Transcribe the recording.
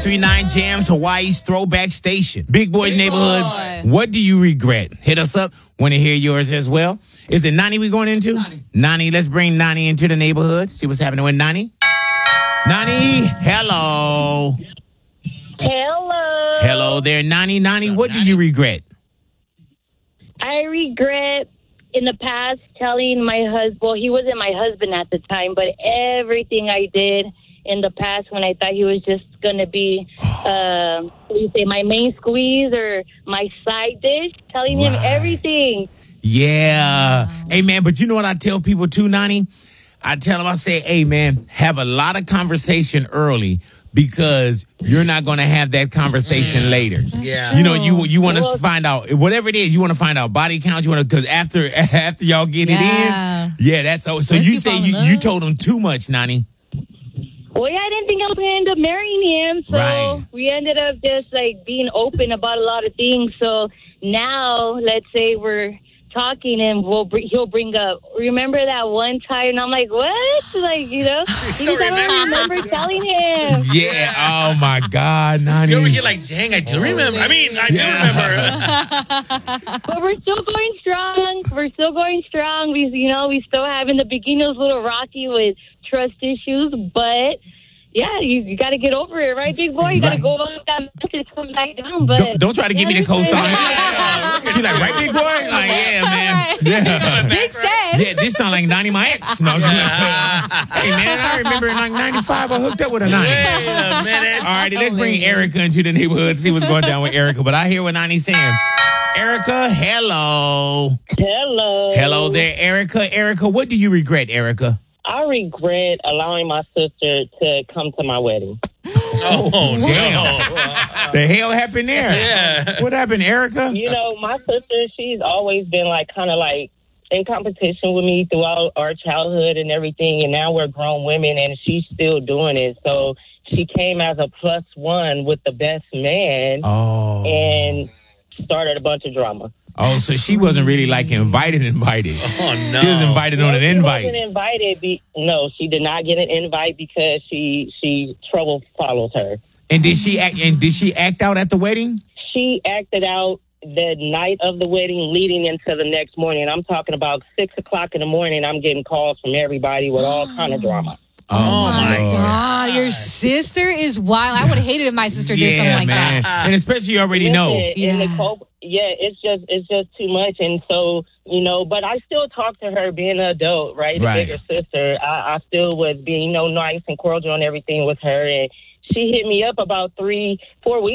1039 Jams, Hawaii's throwback station. Big Boy's Neighborhood. What do you regret? Hit us up. Want to hear yours as well. Is it Nani we going into? Nani, let's bring Nani into the neighborhood. See what's happening with Nani. Nani, hello. Hello. Hello there, Nani. Nani, what do you regret? I regret in the past telling my husband, well, he wasn't my husband at the time, but everything I did in the past when I thought he was just going to be, what do you say, my main squeeze or my side dish, telling him everything. Yeah. Hey, man, but you know what I tell people too, Nani? I tell them, I say, hey, man, have a lot of conversation early because you're not going to have that conversation later. Yeah. You know, you want to find out, whatever it is, you want to find out body count, you want to, because after y'all get it in, that's so you say you told him too much, Nani. Well, yeah, I didn't think I was going to end up marrying him, so we ended up just, like, being open about a lot of things. So now, let's say we're talking and he'll bring up, remember that one time? And I'm like, what? Like, you know? Because I don't remember telling him. Yeah, oh, my God, Nani. You're like, dang, I do remember. I mean, I do remember. But we're still going strong. We still have, in the beginning, it was a little rocky with trust issues, but yeah, you got to get over it, right, big boy? You got to go up that message, come back down. But don't try to give me the cosign. She's like, right, big boy? Like, yeah, man. Yeah. Big say. Yeah, this sound like 90 my ex. No, hey, man, I remember in like 95, I hooked up with a 90. Wait a minute. All right, let's bring Erica into the neighborhood, see what's going down with Erica. But I hear what Nani's saying. Erica, hello. Hello there, Erica. Erica, what do you regret, Erica? I regret allowing my sister to come to my wedding. Oh, damn. The hell happened there? Yeah. What happened, Erica? You know, my sister, she's always been like kind of like in competition with me throughout our childhood and everything. And now we're grown women and she's still doing it. So she came as a +1 with the best man and started a bunch of drama. Oh, so she wasn't really like invited. Oh, no. She was invited on an invite. She wasn't invited. No, she did not get an invite because she trouble follows her. And did she act out at the wedding? She acted out the night of the wedding leading into the next morning. I'm talking about 6 o'clock in the morning. I'm getting calls from everybody with all kind of drama. Oh my God. Your sister is wild. I would have hated if my sister did something like that. And especially you already know. It's just too much. And so, you know, but I still talk to her being an adult, right? The bigger sister. I still was being, nice and cordial and everything with her. And she hit me up about 3-4 weeks